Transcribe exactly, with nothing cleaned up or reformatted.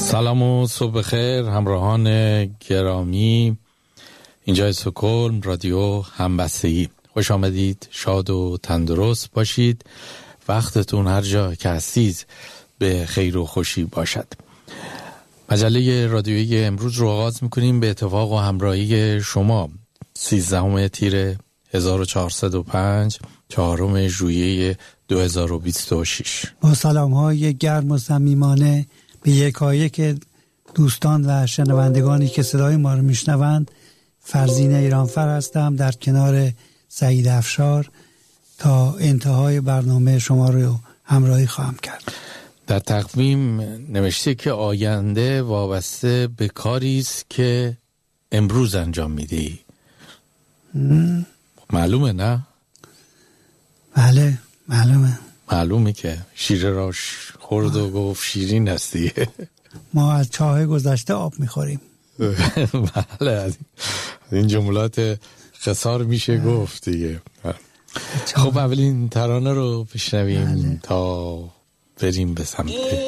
سلام و صبح خیر همراهان گرامی، اینجا استکهلم رادیو همبستگی. خوش آمدید، شاد و تندرست باشید، وقتتون هر جا که هستید به خیر و خوشی باشد. مجله رادیویی امروز رو آغاز میکنیم به اتفاق و همراهی شما. سیزدهم تیر هزار و چهارصد و پنج، چهارم ژوئیه دو هزار و بیست و شش. با سلام های گرم و صمیمانه به یکایک دوستان و شنوندگانی که صدای ما رو میشنوند، فرزین ایرانفر هستم در کنار سعید افشار تا انتهای برنامه شما رو همراهی خواهم کرد. در تقویم نوشته که آینده وابسته به کاری است که امروز انجام میدهی. معلومه نه؟ بله معلومه. معلومه که شیر را خورد و گفت شیرین هستی. ما از چاه گذشته آب میخوریم. بله، از این جملات خسار میشه گفت دیگه. خب اولین ترانه رو بشنویم تا بریم به سمت